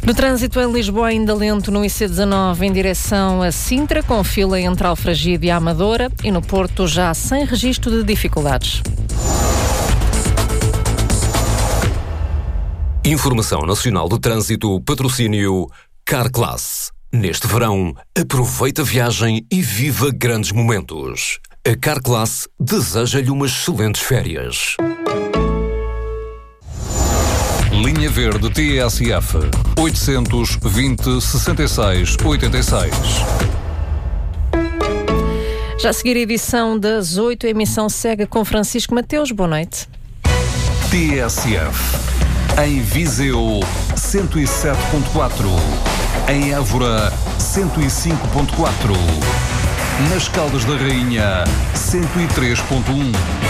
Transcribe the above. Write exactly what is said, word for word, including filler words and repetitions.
No trânsito em Lisboa, ainda lento no I C dezanove em direção a Sintra, com fila entre Alfragide e a Amadora, e no Porto já sem registro de dificuldades. Informação Nacional do Trânsito, patrocínio Carclass. Neste verão, aproveita a viagem e viva grandes momentos. A Carclass deseja-lhe umas excelentes férias. Linha Verde T S F oitocentos e vinte, sessenta e seis, oitenta e seis. Já a seguir a edição das oito, a emissão segue com Francisco Mateus. Boa noite. T S F. Em Viseu, cento e sete ponto quatro. Em Évora, cento e cinco ponto quatro. Nas Caldas da Rainha, cento e três ponto um.